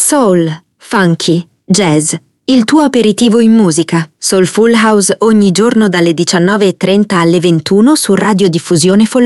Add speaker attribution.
Speaker 1: Soul, funky, jazz, il tuo aperitivo in musica. Soulful House ogni giorno dalle 19:30 alle 21 su Radiodiffusione Folgore.